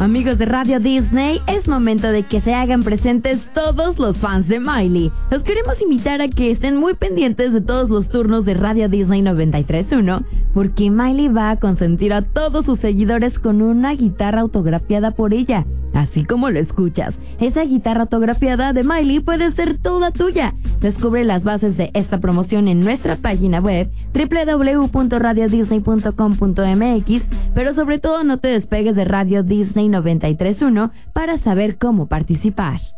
Amigos de Radio Disney, es momento de que se hagan presentes todos los fans de Miley. Los queremos invitar a que estén muy pendientes de todos los turnos de Radio Disney 93.1, porque Miley va a consentir a todos sus seguidores con una guitarra autografiada por ella. Así como lo escuchas, esa guitarra autografiada de Miley puede ser toda tuya. Descubre las bases de esta promoción en nuestra página web www.radiodisney.com.mx, pero sobre todo no te despegues de Radio Disney 93.1 para saber cómo participar.